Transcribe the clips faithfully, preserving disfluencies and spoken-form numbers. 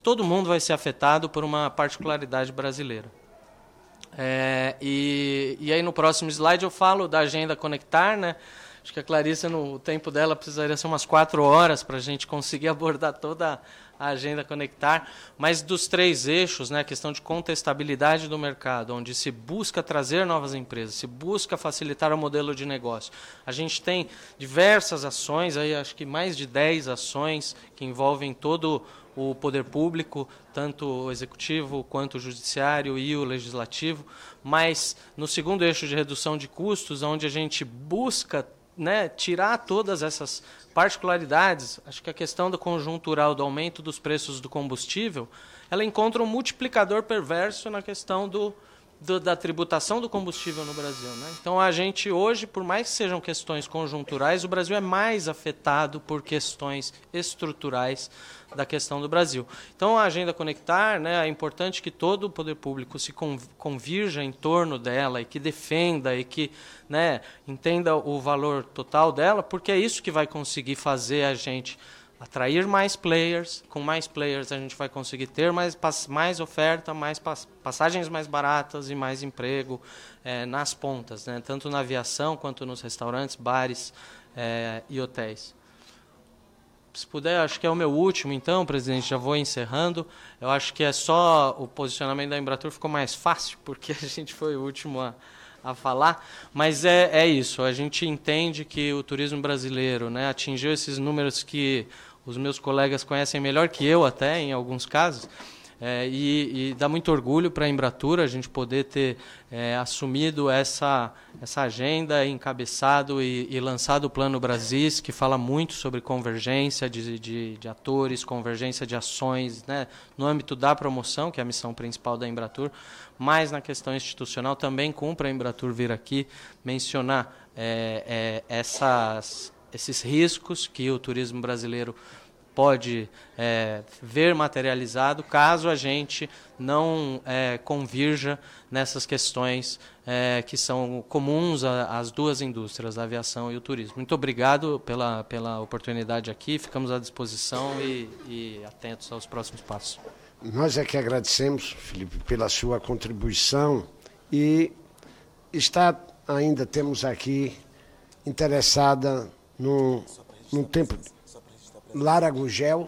todo mundo vai ser afetado por uma particularidade brasileira. É, e, e aí no próximo slide eu falo da agenda Conectar, né? Acho que a Clarissa, no tempo dela, precisaria ser umas quatro horas para a gente conseguir abordar toda a agenda Conectar, mas dos três eixos, né, a questão de contestabilidade do mercado, onde se busca trazer novas empresas, se busca facilitar o modelo de negócio. A gente tem diversas ações, aí acho que mais de dez ações que envolvem todo o poder público, tanto o executivo quanto o judiciário e o legislativo, mas no segundo eixo de redução de custos, onde a gente busca, né, tirar todas essas particularidades, acho que a questão do conjuntural do aumento dos preços do combustível, ela encontra um multiplicador perverso na questão do, do, da tributação do combustível no Brasil, né? Então, a gente hoje, por mais que sejam questões conjunturais, o Brasil é mais afetado por questões estruturais da questão do Brasil. Então, a agenda Conectar, né, é importante que todo o poder público se convirja em torno dela e que defenda e que, né, entenda o valor total dela, porque é isso que vai conseguir fazer a gente atrair mais players. Com mais players a gente vai conseguir ter mais, mais oferta, mais passagens mais baratas e mais emprego é, nas pontas, né, tanto na aviação quanto nos restaurantes, bares é, e hotéis. Se puder, acho que é o meu último, então, presidente, já vou encerrando. Eu acho que é só o posicionamento da Embratur ficou mais fácil, porque a gente foi o último a, a falar, mas é, é isso, a gente entende que o turismo brasileiro, né, atingiu esses números que os meus colegas conhecem melhor que eu até, em alguns casos, é, e, e dá muito orgulho para a Embratur a gente poder ter é, assumido essa, essa agenda, encabeçado e, e lançado o Plano Brasis, que fala muito sobre convergência de, de, de atores, convergência de ações, né, no âmbito da promoção, que é a missão principal da Embratur, mas na questão institucional também cumpre a Embratur vir aqui mencionar é, é, essas, esses riscos que o turismo brasileiro pode é, ver materializado caso a gente não é, convirja nessas questões é, que são comuns às duas indústrias, a aviação e o turismo. Muito obrigado pela, pela oportunidade aqui, ficamos à disposição e, e atentos aos próximos passos. Nós é que agradecemos, Felipe, pela sua contribuição e está ainda, temos aqui, interessada no, no tempo... Lara Gugel.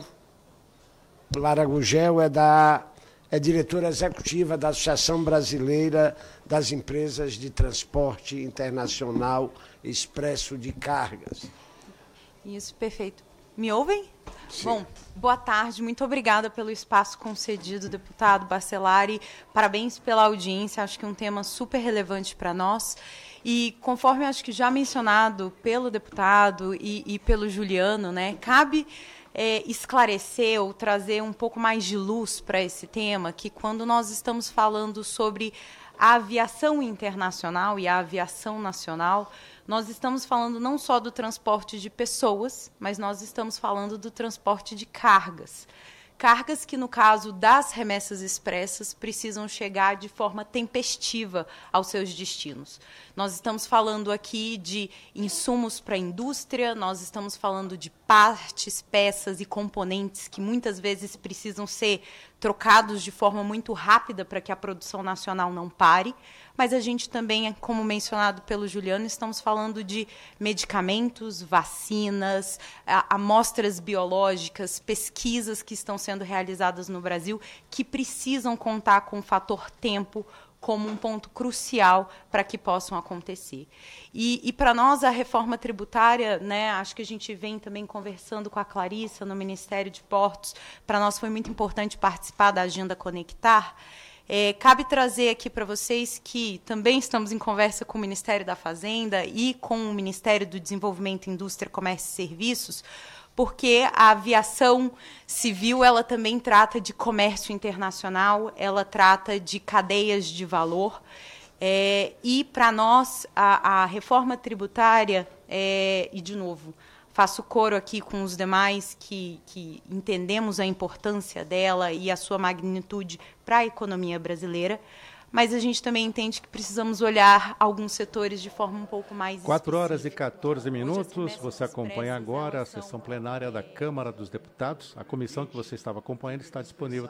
Lara Gugel é, da, é diretora executiva da Associação Brasileira das Empresas de Transporte Internacional Expresso de Cargas. Isso, perfeito. Me ouvem? Sim. Bom, boa tarde, muito obrigada pelo espaço concedido, deputado Bacelari. Parabéns pela audiência, acho que é um tema super relevante para nós. E conforme acho que já mencionado pelo deputado e, e pelo Juliano, né, cabe é, esclarecer ou trazer um pouco mais de luz para esse tema, que quando nós estamos falando sobre a aviação internacional e a aviação nacional, nós estamos falando não só do transporte de pessoas, mas nós estamos falando do transporte de cargas. Cargas que, no caso das remessas expressas, precisam chegar de forma tempestiva aos seus destinos. Nós estamos falando aqui de insumos para a indústria, nós estamos falando de partes, peças e componentes que muitas vezes precisam ser trocados de forma muito rápida para que a produção nacional não pare, mas a gente também, como mencionado pelo Juliano, estamos falando de medicamentos, vacinas, amostras biológicas, pesquisas que estão sendo realizadas no Brasil, que precisam contar com o fator tempo como um ponto crucial para que possam acontecer. E, e para nós, a reforma tributária, né, acho que a gente vem também conversando com a Clarissa no Ministério de Portos, para nós foi muito importante participar da Agenda Conectar. É, cabe trazer aqui para vocês que também estamos em conversa com o Ministério da Fazenda e com o Ministério do Desenvolvimento, Indústria, Comércio e Serviços, porque a aviação civil ela também trata de comércio internacional, ela trata de cadeias de valor, é, e para nós a, a reforma tributária, é, e de novo, faço coro aqui com os demais que, que entendemos a importância dela e a sua magnitude para a economia brasileira, mas a gente também entende que precisamos olhar alguns setores de forma um pouco mais quatro horas e quatorze minutos, você acompanha agora a sessão plenária da Câmara dos Deputados. A comissão que você estava acompanhando está disponível